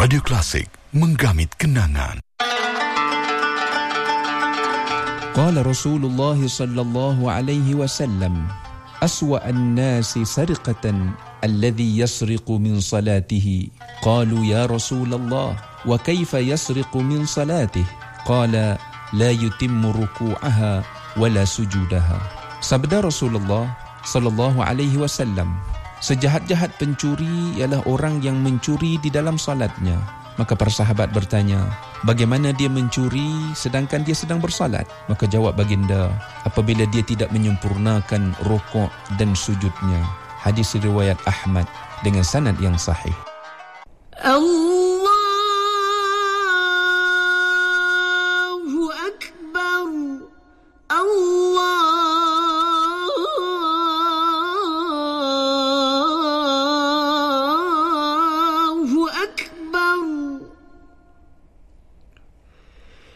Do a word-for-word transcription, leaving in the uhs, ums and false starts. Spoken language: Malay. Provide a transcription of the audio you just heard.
Radio Klasik, menggamit kenangan. Qala Rasulullah sallallahu alaihi wasallam, aswa an-nasi sariqatan alladhi yasriqu min salatihi. Qalu ya Rasulullah, wa kayfa yasriqu min salatihi? Qala la yutimmu ruku'aha wala sujudaha. Sabda Rasulullah sallallahu alaihi wasallam, sejahat-jahat pencuri ialah orang yang mencuri di dalam salatnya. Maka para sahabat bertanya, bagaimana dia mencuri sedangkan dia sedang bersalat? Maka jawab baginda, apabila dia tidak menyempurnakan rukuk dan sujudnya. Hadis riwayat Ahmad dengan sanad yang sahih. Allah